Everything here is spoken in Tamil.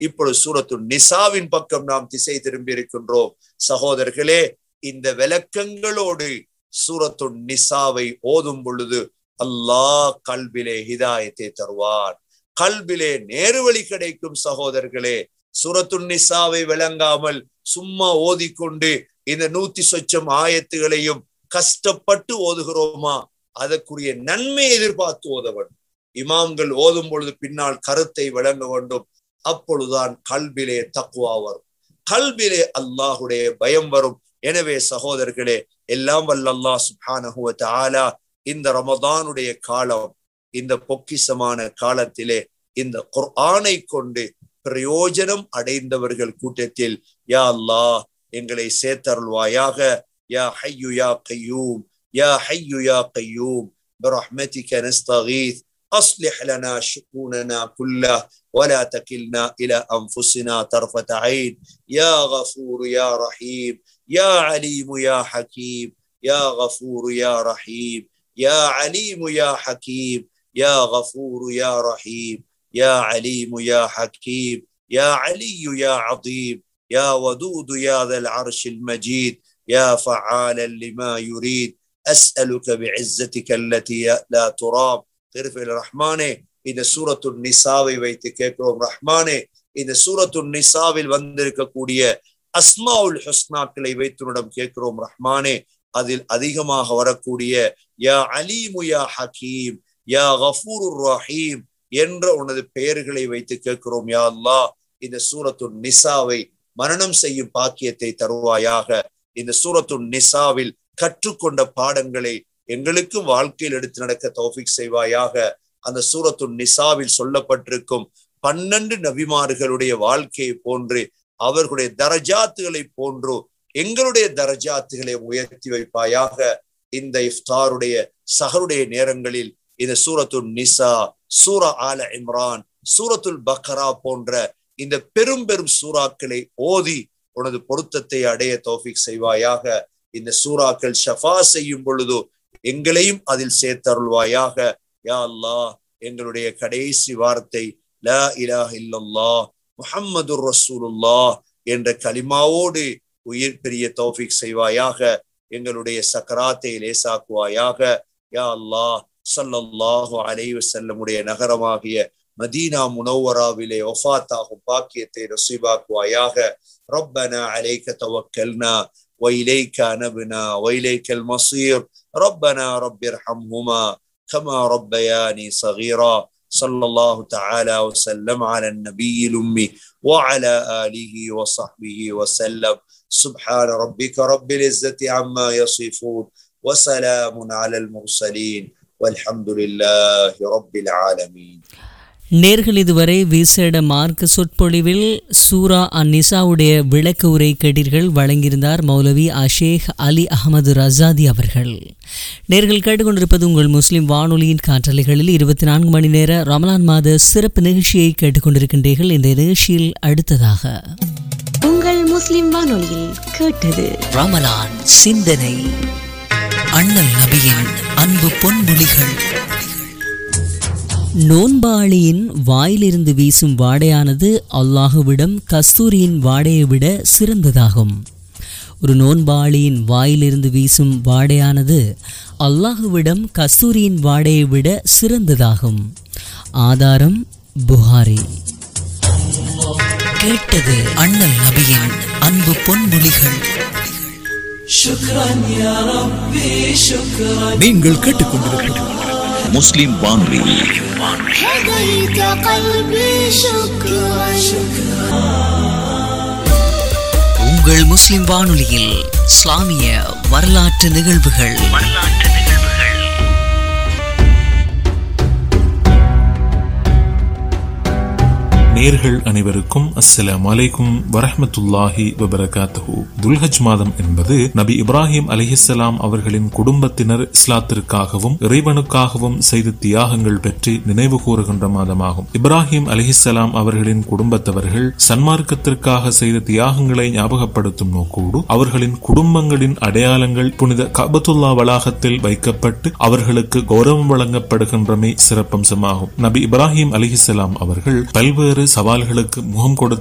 இப்பொழுது சூரத்து நிசாவின் பக்கம் நாம் திசை திரும்பி இருக்கின்றோம். சகோதரர்களே, இந்த விளக்கங்களோடு சூரத்து நிசாவை ஓதும் பொழுது அல்லாஹ் கல்பிலே ஹிதாயத்தை தருவான், கல்பிலே நேர்வழி கிடைக்கும். சகோதரர்களே, சூரத்து நிசாவை விளங்காமல் சும்மா ஓதிக்கொண்டு இந்த 100 சொச்சம் ஆயத்துகளையும் கஷ்டப்பட்டு ஓதுகிறோமா? அதற்குரிய நன்மை எதிர்பார்த்து ஓத வேண்டும். இமாம்கள் ஓதும் பொழுது பின்னால் கருத்தை விளங்க வேண்டும். அப்பொழுதுதான் கல்பிலே தக்வா வரும், கல்பிலே அல்லாஹுடைய பயம் வரும். எனவே சகோதரர்களே, எல்லாம் வல்ல அல்லாஹ் சுப்ஹானஹு வ தஆலா இந்த ரமதானுடைய காலம், இந்த பொக்கிஷமான காலத்திலே இந்த குர்ஆனை கொண்டு பிரயோஜனம் அடைந்தவர்கள் கூட்டத்தில் யா அல்லாஹ் எங்களை சேர்த்தருள்வாயாக. யா ஹய்யு யா கய்யூம், யா ஹய்யு யா கய்யூம் பிரஹ்மதிக நஸ்தகீத் அஸ்லிஹ் லனா ஷுஊனனா குல்லஹ ولا تكلنا إلى أنفسنا طرفة عين يا غفور يا رحيم يا عليم يا حكيم يا غفور يا رحيم يا عليم يا حكيم يا غفور يا رحيم يا عليم يا حكيم يا علي يا عظيم يا ودود يا ذا العرش المجيد يا فعالا لما يريد أسألك بعزتك التي لا ترام. திருஃபில் ரஹ்மானே, இந்த சூரத்து நிசாவை வைத்து கேட்கிறோம். ரஹ்மானே, இந்த சூரத்து நிசாவில் வந்திருக்கக்கூடிய அஸ்மாவுல் ஹுஸ்னாக்களை வைத்து கேட்கிறோம். ரஹ்மானே, அதில் அதிகமாக வரக்கூடிய யா அலீமு யா ஹக்கீம் யா கஃபூருர் ரஹீம் என்ற உனது பெயர்களை வைத்து கேட்கிறோம். யா அல்லாஹ், இந்த சூரத்து நிசாவை மரணம் செய்யும் பாக்கியத்தை தருவாயாக. இந்த சூரத்து நிசாவில் கற்றுக்கொண்ட பாடங்களை எங்களுக்கு வாழ்க்கையில் எடுத்து நடக்க தௌஃபீக் செய்வாயாக. அந்த சூரத்து நிசாவில் சொல்லப்பட்டிருக்கும் 12 நபிமார்களுடைய வாழ்க்கையை போன்று, அவர்களுடைய தரஜாத்துகளை போன்று எங்களுடைய தரஜாத்துகளை உயர்த்தி வைப்பாயாக. இந்த இஃப்தாருடைய சஹருடைய நேரங்களில் இந்த சூரத்து நிசா, சூரா ஆல இம்ரான், சூரத்துல் பக்ரா போன்ற இந்த பெரும் பெரும் சூறாக்களை ஓதி உனது பொருத்தத்தை அடைய தௌஃபீக் செய்வாயாக. இந்த சூறாக்கள் ஷஃபா செய்யும் பொழுது எங்களையும் அதில் சேர்த்தருள்வாயாக. யா அல்லாஹ், எங்களுடைய கடைசி வார்த்தை லா இலாஹ இல்லல்லாஹ் முஹம்மதுர் ரசூலுல்லாஹ் என்ற கலிமாவோடு உயிர் பெரிய தௌஃபீக் செய்வாயாக. எங்களுடைய சக்கராத்தை லேசாக்குவாயாக. யா அல்லாஹ், ஸல்லல்லாஹு அலைஹி வஸல்லமுடைய நகரமாகிய மதீனா முனவ்வராவிலே வஃபாத்தாகும் பாக்கியத்தை நஸீபாக்குவாயாக. ரப்பனா அலைக தவக்கல்னா وإليك نبنا وإليك المصير ربنا رب ارحمهما كما ربياني صغيرا. صلى الله تعالى وسلم على النبي الأمي وعلى آله وصحبه وسلم. سبحان ربك رب العزة عما يصفون وسلام على المرسلين والحمد لله رب العالمين. நேர்கள் இதுவரை விசேட மார்க்க சொற்பொழிவில் சூரா அந்நிசாவுடைய விளக்க உரை கேட்டீர்கள். வழங்கியிருந்தார் மௌலவி ஷேக் அலி அஹமது ரசாதி அவர்கள். நேர்கள் கேட்டுக்கொண்டிருப்பது உங்கள் முஸ்லிம் வானொலியின் காற்றலைகளில் 24 மணி நேர ரமலான் மாத சிறப்பு நிகழ்ச்சியை கேட்டுக்கொண்டிருக்கின்றீர்கள். இந்த நிகழ்ச்சியில் அடுத்ததாக உங்கள் முஸ்லிம் வானொலியில் கேட்டது ரமலான் சிந்தனை, அண்ணல் நபியின் அன்பு பொன்மொழிகள். நோன்பாளியின் வாயிலிருந்து வீசும் வாடையானது அல்லாஹுவிடம் கஸ்தூரியின் வாடையை விட சிறந்ததாகும். ஒரு நோன்பாளியின் வாயிலிருந்து வீசும் வாடையானது அல்லாஹுவிடம் கஸ்தூரியின் வாடையை விட சிறந்ததாகும். ஆதாரம் புகாரி. கேட்டது அண்ணல் நபியின் அன்பு பொன்மொழிகள். நீங்கள் கேட்டுக்கொண்டிருக்கிறது முஸ்லிம் வானொலி. உங்கள் முஸ்லிம் வானொலியில் இஸ்லாமிய வரலாற்று நிகழ்வுகள். நேயர்கள் அனைவருக்கும் அஸ்ஸலாமு அலைக்கும் வரஹ்மத்துல்லாஹி வபரகாத்துஹு. துல்ஹஜ் மாதம் என்பது நபி இப்ராஹிம் அலைஹிஸ்ஸலாம் அவர்களின் குடும்பத்தினர் இஸ்லாத்திற்காகவும் இறைவனுக்காகவும் செய்த தியாகங்கள் பற்றி நினைவு கூறுகின்ற மாதமாகும். இப்ராஹிம் அலைஹிஸ்ஸலாம் அவர்களின் குடும்பத்தவர்கள் சன்மார்க்கத்திற்காக செய்த தியாகங்களை ஞாபகப்படுத்தும் நோக்கோடு அவர்களின் குடும்பங்களின் அடையாளங்கள் புனித கஅபத்துல்லா வளாகத்தில் வைக்கப்பட்டு அவர்களுக்கு கௌரவம் வழங்கப்படுகின்றமை சிறப்பம்சமாகும். நபி இப்ராஹிம் அலைஹிஸ்ஸலாம் அவர்கள் பல்வேறு சவால்களுக்கு முகம் கொடுத்து